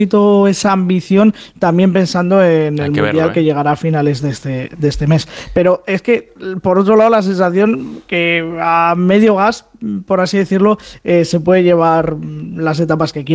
esa ambición también pensando en el Mundial verlo, ¿eh? que llegará a finales de este mes. Pero es que, por otro lado, la sensación que a medio gas, por así decirlo, se puede llevar las etapas que quiera.